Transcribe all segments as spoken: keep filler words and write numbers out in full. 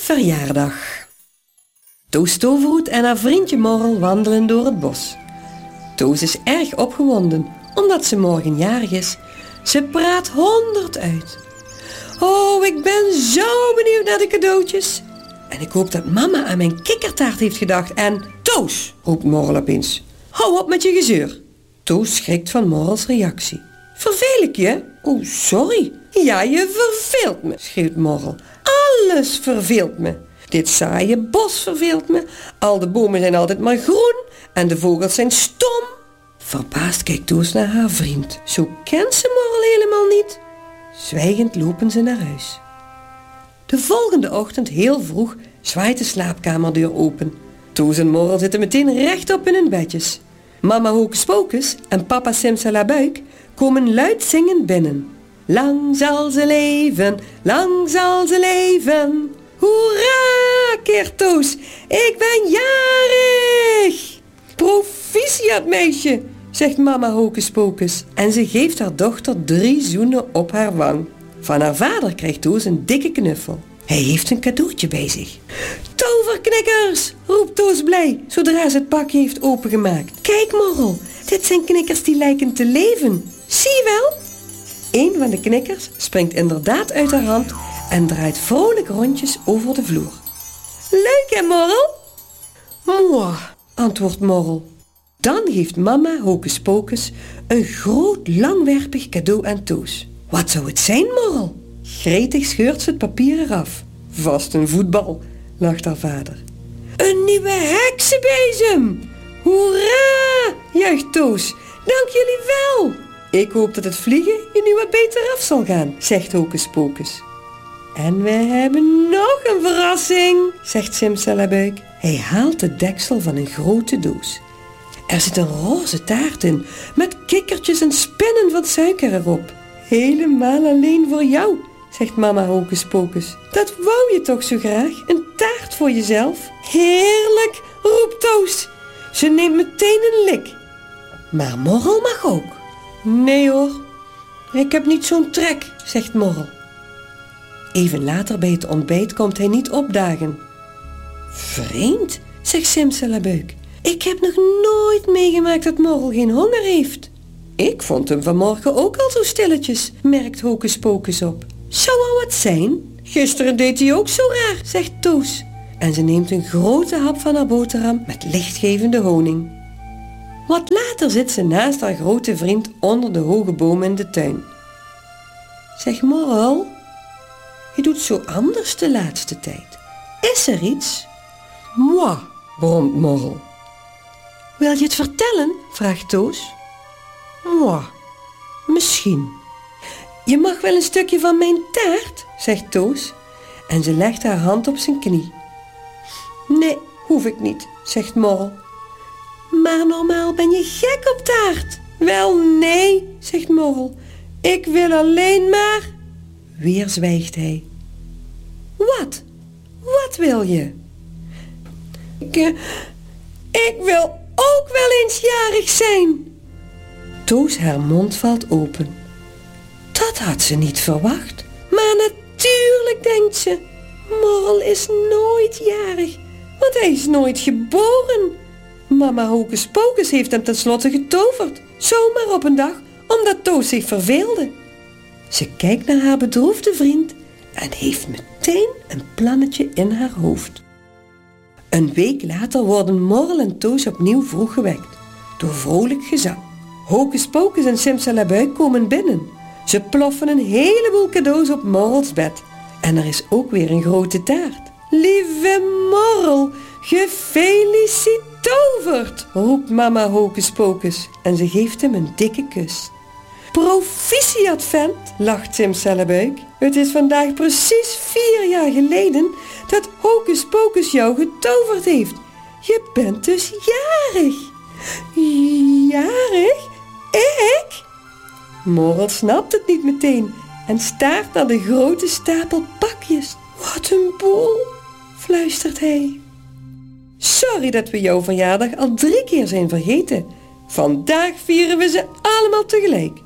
verjaardag. Toos Toverhoed en haar vriendje Morrel wandelen door het bos. Toos is erg opgewonden, omdat ze morgen jarig is. Ze praat honderd uit. Oh, ik ben zo benieuwd naar de cadeautjes. En ik hoop dat mama aan mijn kikkertaart heeft gedacht. En Toos, roept Morrel opeens. Hou op met je gezeur. Toos schrikt van Morrels reactie. Verveel ik je? Oh, sorry. Ja, je verveelt me, schreeuwt Morrel. Alles verveelt me. Dit saaie bos verveelt me. Al de bomen zijn altijd maar groen en de vogels zijn stom. Verbaasd kijkt Toos naar haar vriend. Zo kent ze Morrel helemaal niet. Zwijgend lopen ze naar huis. De volgende ochtend heel vroeg zwaait de slaapkamerdeur open. Toos en Morrel zitten meteen rechtop in hun bedjes. Mama Hocus Pocus en papa Simsalabuk komen luid zingend binnen. Lang zal ze leven, lang zal ze leven. Hoera, keert Toos, ik ben jarig. Proficiat meisje, zegt mama Hocus Pocus. En ze geeft haar dochter drie zoenen op haar wang. Van haar vader krijgt Toos een dikke knuffel. Hij heeft een cadeautje bij zich. Toverknikkers, roept Toos blij, zodra ze het pakje heeft opengemaakt. Kijk Morrel, dit zijn knikkers die lijken te leven. Zie je wel? Een van de knikkers springt inderdaad uit haar hand en draait vrolijk rondjes over de vloer. Leuk hè Morrel? Mwah, antwoordt Morrel. Dan geeft mama Hocus Pocus een groot langwerpig cadeau aan Toos. Wat zou het zijn, Morrel? Gretig scheurt ze het papier eraf. Vast een voetbal, lacht haar vader. Een nieuwe heksenbezem! Hoera! Juicht Toos. Dank jullie wel! Ik hoop dat het vliegen je nu wat beter af zal gaan, zegt Hocus Pocus. En we hebben nog een verrassing, zegt Simsalabuk. Hij haalt de deksel van een grote doos. Er zit een roze taart in, met kikkertjes en spinnen van suiker erop. Helemaal alleen voor jou, zegt mama Hocus Pocus. Dat wou je toch zo graag, een taart voor jezelf? Heerlijk, roept Toos. Ze neemt meteen een lik. Maar Morrel mag ook. Nee hoor, ik heb niet zo'n trek, zegt Morrel. Even later bij het ontbijt komt hij niet opdagen. Vreemd, zegt Simsalabuk. Ik heb nog nooit meegemaakt dat Morrel geen honger heeft. Ik vond hem vanmorgen ook al zo stilletjes, merkt Hocus Pocus op. Zou al wat zijn? Gisteren deed hij ook zo raar, zegt Toos. En ze neemt een grote hap van haar boterham met lichtgevende honing. Wat later zit ze naast haar grote vriend onder de hoge boom in de tuin. Zeg Morrel, je doet zo anders de laatste tijd. Is er iets? Moi, bromt Morrel. Wil je het vertellen? Vraagt Toos. Moi, misschien. Je mag wel een stukje van mijn taart, zegt Toos. En ze legt haar hand op zijn knie. Nee, hoef ik niet, zegt Morrel. Maar normaal ben je gek op taart. Wel nee, zegt Morrel. Ik wil alleen maar... Weer zwijgt hij. Wat? Wat wil je? Ik, ik wil ook wel eens jarig zijn. Toos haar mond valt open. Dat had ze niet verwacht. Maar natuurlijk, denkt ze. Morrel is nooit jarig, want hij is nooit geboren. Mama Hocus Pocus heeft hem tenslotte getoverd. Zomaar op een dag, omdat Toos zich verveelde. Ze kijkt naar haar bedroefde vriend en heeft meteen een plannetje in haar hoofd. Een week later worden Morrel en Toos opnieuw vroeg gewekt, door vrolijk gezang. Hocus Pocus en Simsalabuk komen binnen. Ze ploffen een heleboel cadeaus op Morrels bed. En er is ook weer een grote taart. Lieve Morrel, gefeliciteerd, roept mama Hocus Pocus en ze geeft hem een dikke kus. Proficiat, vent, lacht Simsalabuk. Het is vandaag precies vier jaar geleden dat Hocus Pocus jou getoverd heeft. Je bent dus jarig. Jarig? Ik? Morrel snapt het niet meteen en staart naar de grote stapel pakjes. Wat een boel, fluistert hij. Sorry dat we jouw verjaardag al drie keer zijn vergeten. Vandaag vieren we ze allemaal tegelijk.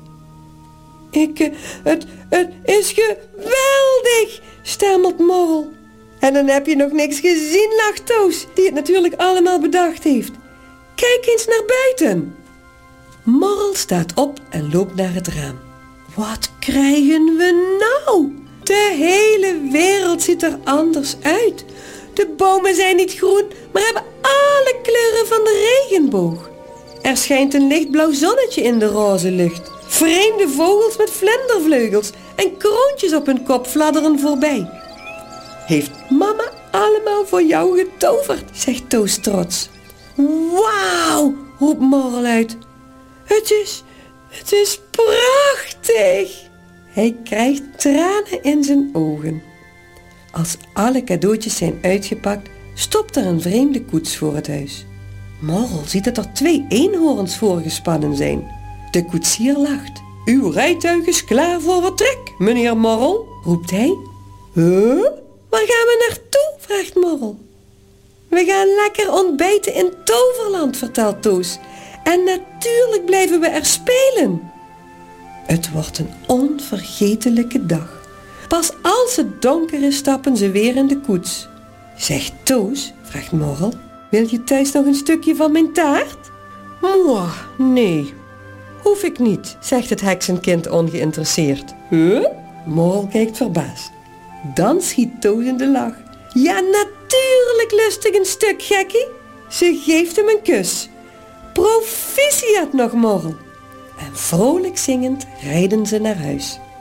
Ik, het, het is geweldig, stamelt Morrel. En dan heb je nog niks gezien, lacht Toos, die het natuurlijk allemaal bedacht heeft. Kijk eens naar buiten. Morrel staat op en loopt naar het raam. Wat krijgen we nou? De hele wereld ziet er anders uit. De bomen zijn niet groen, maar hebben alle kleuren van de regenboog. Er schijnt een lichtblauw zonnetje in de roze lucht. Vreemde vogels met vlindervleugels en kroontjes op hun kop fladderen voorbij. Heeft mama allemaal voor jou getoverd, zegt Toos trots. Wauw, roept Morrel uit. Het is, het is prachtig. Hij krijgt tranen in zijn ogen. Als alle cadeautjes zijn uitgepakt, stopt er een vreemde koets voor het huis. Morrel ziet dat er twee eenhoorns voorgespannen zijn. De koetsier lacht. Uw rijtuig is klaar voor vertrek, meneer Morrel, roept hij. Huh? Waar gaan we naartoe? Vraagt Morrel. We gaan lekker ontbijten in Toverland, vertelt Toos. En natuurlijk blijven we er spelen. Het wordt een onvergetelijke dag. Pas als het donker is, stappen ze weer in de koets. Zegt Toos, vraagt Morrel, wil je thuis nog een stukje van mijn taart? Mwah, nee, hoef ik niet, zegt het heksenkind ongeïnteresseerd. Huh? Morrel kijkt verbaasd. Dan schiet Toos in de lach. Ja, natuurlijk lust ik een stuk, gekkie. Ze geeft hem een kus. Proficiat nog, Morrel. En vrolijk zingend rijden ze naar huis.